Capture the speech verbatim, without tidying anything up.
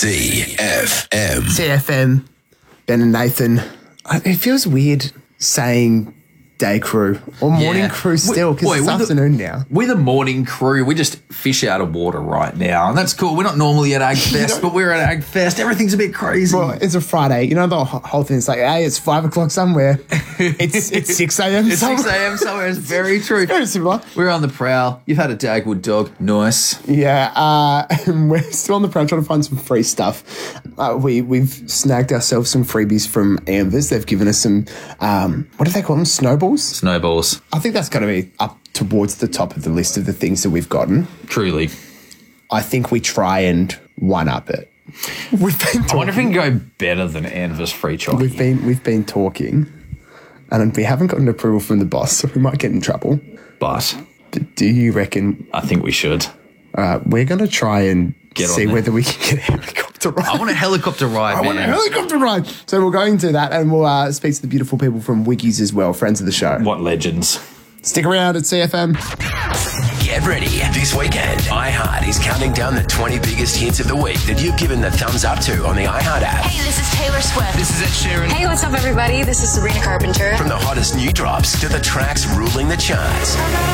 D F M. C F M, Ben and Nathan. It feels weird saying day crew or morning Yeah. crew still because Wait, it's we're the- afternoon now. We're the morning crew. We just fish out of water right now. And that's cool. We're not normally at Agfest, but we're at Agfest. Everything's a bit crazy. Well, it's a Friday. You know, the wh- whole thing is like, hey, it's five o'clock somewhere. It's it's six a.m. It's six a.m. somewhere. It's very true. Very similar. We're on the prowl. You've had a Dagwood dog. Nice. Yeah, uh, and we're still on the prowl trying to find some free stuff. Uh, we, we've snagged ourselves some freebies from Ambers. They've given us some, um, what do they call them, snowballs? Snowballs. I think that's going to be up towards the top of the list of the things that we've gotten. Truly. I think we try and one-up it. We've been I wonder if talking. we can go better than Anvers Free Chocolate. We've been we've been talking, and we haven't gotten approval from the boss, so we might get in trouble. But D- do you reckon? I think we should. Uh, we're going to try and Get on see there. whether we can get a helicopter ride. I want a helicopter ride, I man. want a helicopter ride. So we're going to that, and we'll uh, speak to the beautiful people from Wiggies as well, friends of the show. What legends. Stick around at C F M. Get ready. This weekend, iHeart is counting down the twenty biggest hits of the week that you've given the thumbs up to on the iHeart app. Hey, this is Taylor Swift. This is Ed Sheeran. Hey, what's up, everybody? This is Sabrina Carpenter. From the hottest new drops to the tracks ruling the charts.